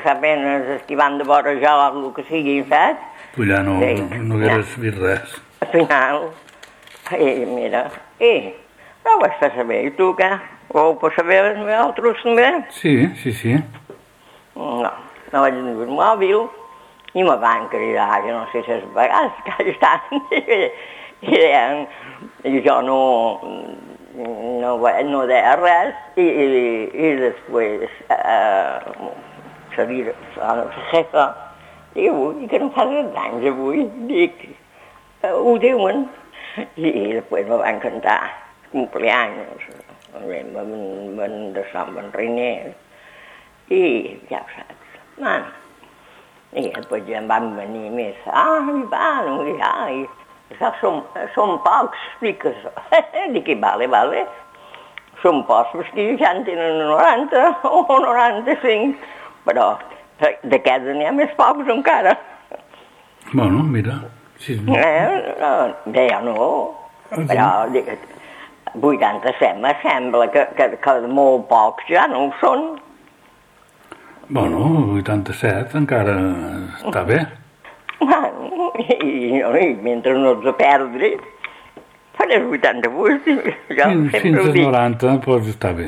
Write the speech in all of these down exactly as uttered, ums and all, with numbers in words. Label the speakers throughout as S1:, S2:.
S1: apenas esquivant de vora jo el que sigui, saps?
S2: Tu allà no,
S1: Sí.
S2: no hagueres vist res.
S1: Al final, i mira, i no ho vaig fer saber, i tu què? Ho heu per saber vosaltres també?
S2: Sí, sí, sí.
S1: No, no vaig tenir el mòbil, i me van cridar, jo no sé si és vegades que estan, i, i deien, i jo no, no, no deia res, i, i, i després, eh, la jefa, diu, ui, que no fa res anys avui, dic, ho diuen, i després me van cantar cumpleaños, em van, van deixar amb en Reiner, i ja ho saps, man. I després ja em van venir més, ai, van, ai, això són, són pocs, dic, dic, vale, vale, són pocs, perquè ja en tenen noranta o noranta-cinc, però d'aquests n'hi ha més pocs encara.
S2: Bueno, mira. Sí.
S1: Eh, no, deia no, però dic, vuitanta-set me sembla que, que, que molt pocs ja no ho són.
S2: Bueno, vuitanta-set encara està bé.
S1: Bueno, i, i mentre no ets a perdre, faràs vuitanta-vuit, jo
S2: Fins,
S1: sempre
S2: fins
S1: ho
S2: als
S1: dic.
S2: noranta, doncs està bé.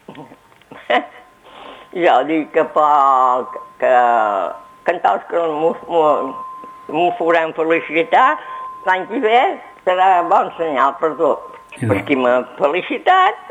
S1: Jo dic que poc, que cantors que m'ho faran felicitar, l'any que ve serà bon senyal per tot.
S2: Sí.
S1: Perquè m'ha felicitat